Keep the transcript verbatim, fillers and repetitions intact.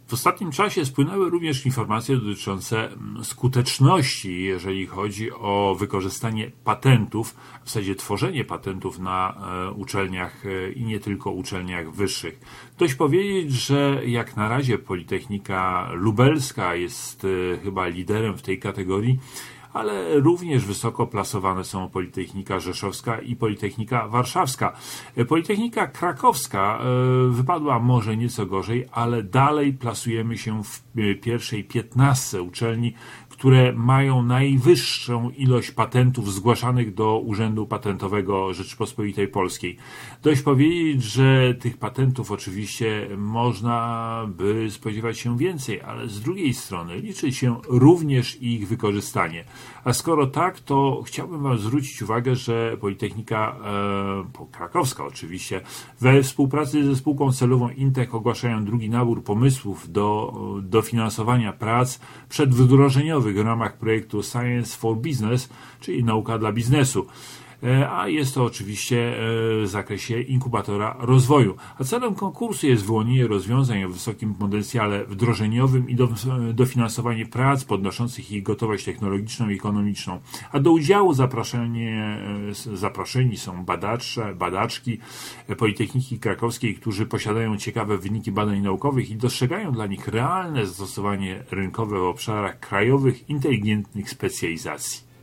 W ostatnim czasie spłynęły również informacje dotyczące skuteczności, jeżeli chodzi o wykorzystanie patentów, w zasadzie tworzenie patentów na uczelniach i nie tylko uczelniach wyższych. Dość powiedzieć, że jak na razie Politechnika Lubelska jest chyba liderem w tej kategorii, ale również wysoko plasowane są Politechnika Rzeszowska i Politechnika Warszawska. Politechnika Krakowska wypadła może nieco gorzej, ale dalej plasujemy się w pierwszej piętnastce uczelni, które mają najwyższą ilość patentów zgłaszanych do Urzędu Patentowego Rzeczypospolitej Polskiej. Dość powiedzieć, że tych patentów oczywiście można by spodziewać się więcej, ale z drugiej strony liczy się również ich wykorzystanie. A skoro tak, to chciałbym Wam zwrócić uwagę, że Politechnika e, Krakowska oczywiście we współpracy ze spółką celową Intech ogłaszają drugi nabór pomysłów do dofinansowania prac przedwdrożeniowych w ramach projektu Science for Business, czyli nauka dla biznesu. A jest to oczywiście w zakresie inkubatora rozwoju. A celem konkursu jest wyłonienie rozwiązań o wysokim potencjale wdrożeniowym i dofinansowanie prac podnoszących ich gotowość technologiczną i ekonomiczną. A do udziału zaproszeni są badacze, badaczki Politechniki Krakowskiej, którzy posiadają ciekawe wyniki badań naukowych i dostrzegają dla nich realne zastosowanie rynkowe w obszarach krajowych inteligentnych specjalizacji.